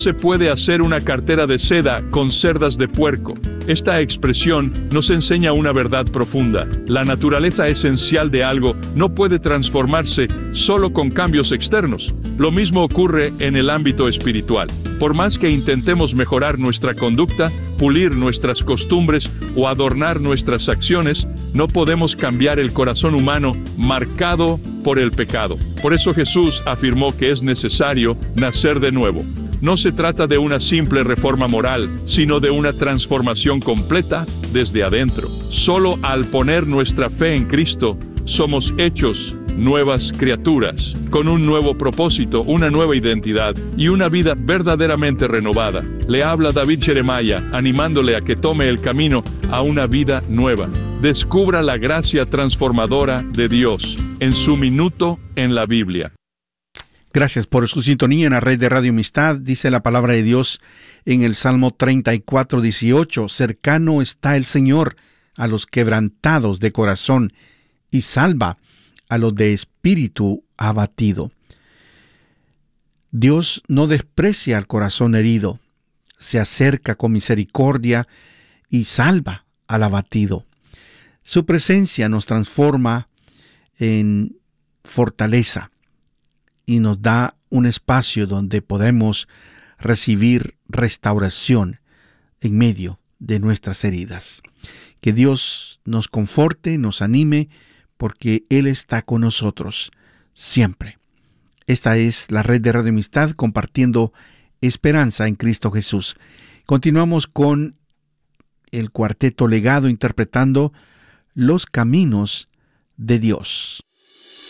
Se puede hacer una cartera de seda con cerdas de puerco. Esta expresión nos enseña una verdad profunda. La naturaleza esencial de algo no puede transformarse solo con cambios externos. Lo mismo ocurre en el ámbito espiritual. Por más que intentemos mejorar nuestra conducta, pulir nuestras costumbres o adornar nuestras acciones, no podemos cambiar el corazón humano marcado por el pecado. Por eso Jesús afirmó que es necesario nacer de nuevo. No se trata de una simple reforma moral, sino de una transformación completa desde adentro. Solo al poner nuestra fe en Cristo, somos hechos nuevas criaturas, con un nuevo propósito, una nueva identidad y una vida verdaderamente renovada. Le habla David Jeremiah, animándole a que tome el camino a una vida nueva. Descubra la gracia transformadora de Dios en su minuto en la Biblia. Gracias por su sintonía en la red de Radio Amistad. Dice la palabra de Dios en el Salmo 34:18, cercano está el Señor a los quebrantados de corazón y salva a los de espíritu abatido. Dios no desprecia al corazón herido, se acerca con misericordia y salva al abatido. Su presencia nos transforma en fortaleza y nos da un espacio donde podemos recibir restauración en medio de nuestras heridas. Que Dios nos conforte, nos anime, porque Él está con nosotros siempre. Esta es la red de Radio Amistad, compartiendo esperanza en Cristo Jesús. Continuamos con el Cuarteto Legado interpretando Los Caminos de Dios.